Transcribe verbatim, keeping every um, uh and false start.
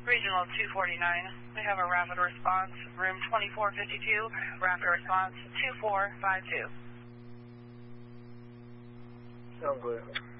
Regional two forty-nine. We have a rapid response, room twenty-four fifty-two, rapid response two four five two. Sound good.